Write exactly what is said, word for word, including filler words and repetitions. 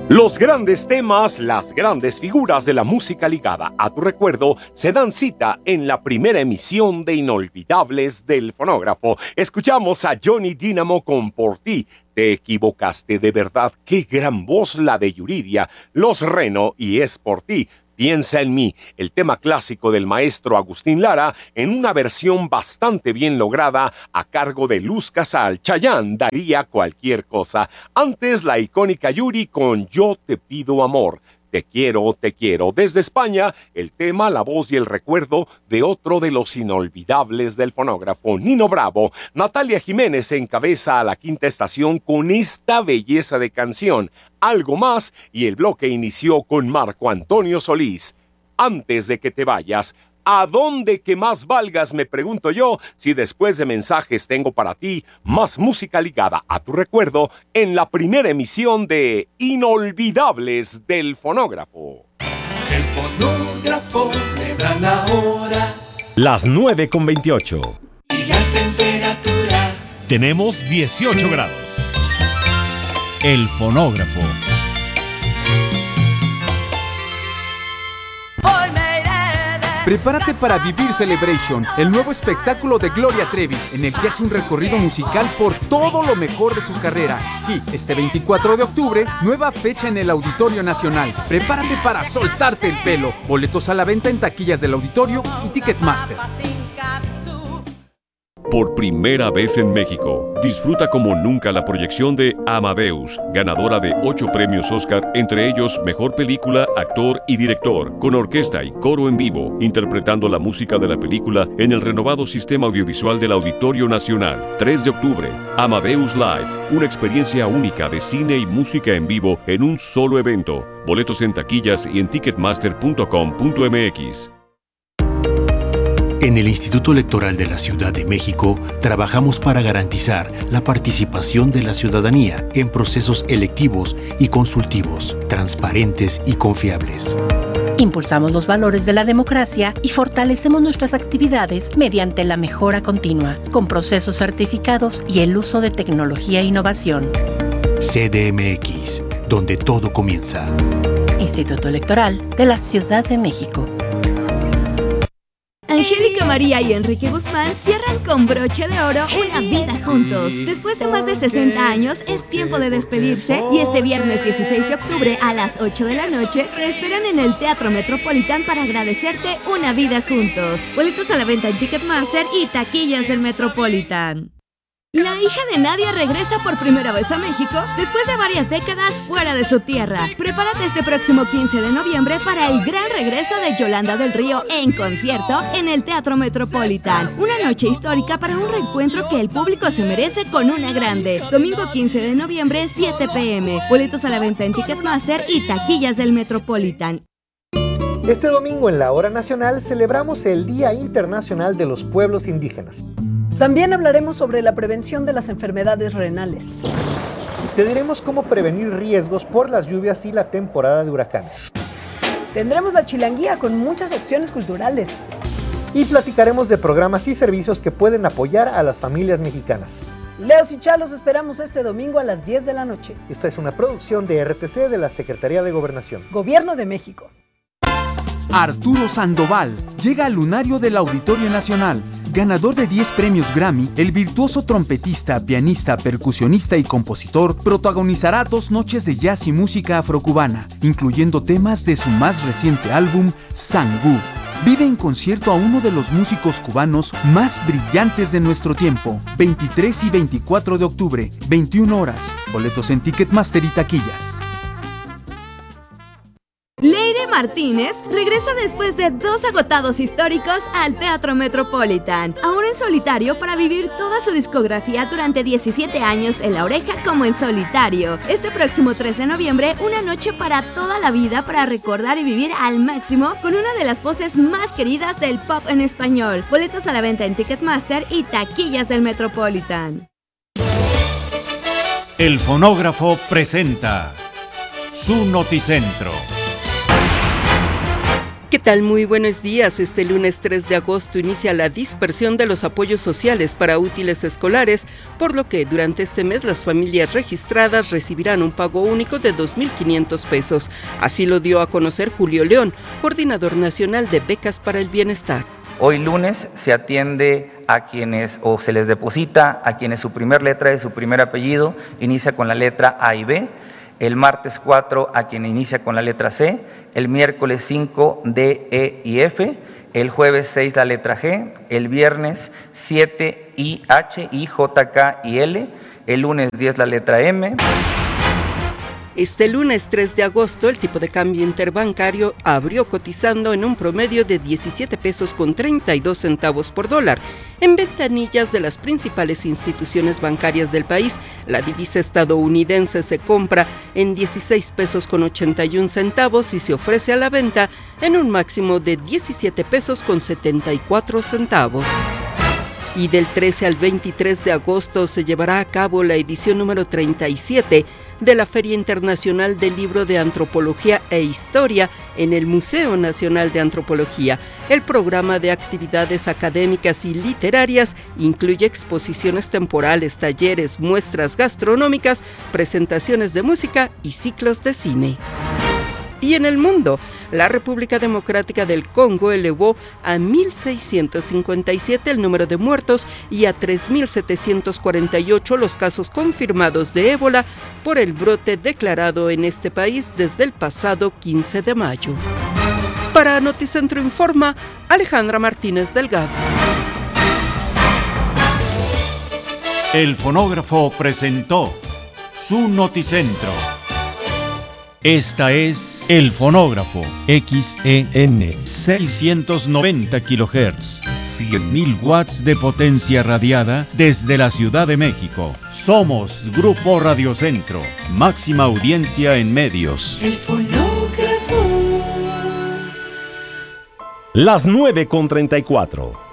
Los grandes temas, las grandes figuras de la música ligada a tu recuerdo se dan cita en la primera emisión de Inolvidables del Fonógrafo. Escuchamos a Johnny Dynamo con Por Ti. Te equivocaste de verdad, qué gran voz la de Yuridia. Los Reno y Es Por Ti. Piensa en mí, el tema clásico del maestro Agustín Lara, en una versión bastante bien lograda a cargo de Luz Casal. Chayanne daría cualquier cosa. Antes la icónica Yuri con Yo te pido amor. Te quiero, te quiero. Desde España, el tema, la voz y el recuerdo de otro de los inolvidables del fonógrafo, Nino Bravo. Natalia Jiménez encabeza a la quinta estación con esta belleza de canción. Algo más, y el bloque inició con Marco Antonio Solís. Antes de que te vayas, ¿a dónde que más valgas? Me pregunto yo, si después de mensajes tengo para ti más música ligada a tu recuerdo en la primera emisión de Inolvidables del Fonógrafo. El fonógrafo me da la hora. Las nueve con veintiocho. Y la temperatura. Tenemos dieciocho grados. El Fonógrafo. Prepárate para vivir Celebration, el nuevo espectáculo de Gloria Trevi, en el que hace un recorrido musical por todo lo mejor de su carrera. Sí, este veinticuatro de octubre, nueva fecha en el Auditorio Nacional. Prepárate para soltarte el pelo. Boletos a la venta en taquillas del Auditorio y Ticketmaster. Por primera vez en México, disfruta como nunca la proyección de Amadeus, ganadora de ocho premios Oscar, entre ellos Mejor Película, Actor y Director, con orquesta y coro en vivo, interpretando la música de la película en el renovado sistema audiovisual del Auditorio Nacional. tres de octubre, Amadeus Live, una experiencia única de cine y música en vivo en un solo evento. Boletos en taquillas y en ticketmaster punto com punto m x. En el Instituto Electoral de la Ciudad de México, trabajamos para garantizar la participación de la ciudadanía en procesos electivos y consultivos, transparentes y confiables. Impulsamos los valores de la democracia y fortalecemos nuestras actividades mediante la mejora continua, con procesos certificados y el uso de tecnología e innovación. C D M X, donde todo comienza. Instituto Electoral de la Ciudad de México. Angélica María y Enrique Guzmán cierran con broche de oro una vida juntos. Después de más de sesenta años, es tiempo de despedirse y este viernes dieciséis de octubre a las ocho de la noche te esperan en el Teatro Metropolitan para agradecerte una vida juntos. Boletos a la venta en Ticketmaster y taquillas del Metropolitan. La hija de Nadia regresa por primera vez a México después de varias décadas fuera de su tierra. Prepárate este próximo quince de noviembre para el gran regreso de Yolanda del Río en concierto en el Teatro Metropolitan. Una noche histórica para un reencuentro que el público se merece con una grande. Domingo quince de noviembre, siete p m Boletos a la venta en Ticketmaster y taquillas del Metropolitan. Este domingo en la Hora Nacional celebramos el Día Internacional de los Pueblos Indígenas. También hablaremos sobre la prevención de las enfermedades renales. Te diremos cómo prevenir riesgos por las lluvias y la temporada de huracanes. Tendremos la chilanguía con muchas opciones culturales. Y platicaremos de programas y servicios que pueden apoyar a las familias mexicanas. Leos y Chalos esperamos este domingo a las diez de la noche. Esta es una producción de R T C de la Secretaría de Gobernación. Gobierno de México. Arturo Sandoval llega al lunario del Auditorio Nacional. Ganador de diez premios Grammy, el virtuoso trompetista, pianista, percusionista y compositor protagonizará dos noches de jazz y música afrocubana, incluyendo temas de su más reciente álbum, Sangú. Vive en concierto a uno de los músicos cubanos más brillantes de nuestro tiempo. veintitrés y veinticuatro de octubre, veintiuna horas. Boletos en Ticketmaster y taquillas. Leire Martínez regresa después de dos agotados históricos al Teatro Metropolitan, ahora en solitario para vivir toda su discografía durante diecisiete años en La Oreja como en solitario. Este próximo tres de noviembre, una noche para toda la vida para recordar y vivir al máximo con una de las voces más queridas del pop en español. Boletos a la venta en Ticketmaster y taquillas del Metropolitan. El Fonógrafo presenta su Noticentro. ¿Qué tal? Muy buenos días. Este lunes tres de agosto inicia la dispersión de los apoyos sociales para útiles escolares, por lo que durante este mes las familias registradas recibirán un pago único de dos mil quinientos pesos. Así lo dio a conocer Julio León, coordinador nacional de Becas para el Bienestar. Hoy lunes se atiende a quienes, o se les deposita a quienes su primer letra de su primer apellido inicia con la letra A y B. El martes cuatro a quien inicia con la letra C, el miércoles cinco D, E y F, el jueves seis la letra G, el viernes siete I, H, I, J, K y L, el lunes diez la letra M. Este lunes tres de agosto, el tipo de cambio interbancario abrió cotizando en un promedio de diecisiete pesos con treinta y dos centavos por dólar. En ventanillas de las principales instituciones bancarias del país, la divisa estadounidense se compra en dieciséis pesos con ochenta y un centavos y se ofrece a la venta en un máximo de diecisiete pesos con setenta y cuatro centavos. Y del trece al veintitrés de agosto se llevará a cabo la edición número treinta y siete de la Feria Internacional del Libro de Antropología e Historia en el Museo Nacional de Antropología. El programa de actividades académicas y literarias incluye exposiciones temporales, talleres, muestras gastronómicas, presentaciones de música y ciclos de cine. Y en el mundo, la República Democrática del Congo elevó a mil seiscientos cincuenta y siete el número de muertos y a tres mil setecientos cuarenta y ocho los casos confirmados de ébola por el brote declarado en este país desde el pasado quince de mayo. Para Noticentro Informa, Alejandra Martínez Delgado. El fonógrafo presentó su Noticentro. Esta es El Fonógrafo, X E N, seiscientos noventa kilohertz, cien mil watts de potencia radiada desde la Ciudad de México. Somos Grupo Radiocentro, máxima audiencia en medios. El fonógrafo. Las nueve con treinta y cuatro.